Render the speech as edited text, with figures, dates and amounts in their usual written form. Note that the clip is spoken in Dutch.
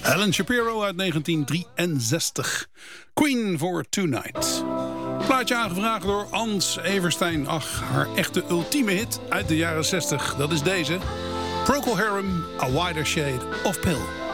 Alan Shapiro uit 1963. Queen for Tonight. Plaatje aangevraagd door Ans Everstein. Ach, haar echte ultieme hit uit de jaren 60. Dat is deze. Procol Harum, A Wider Shade of Pale.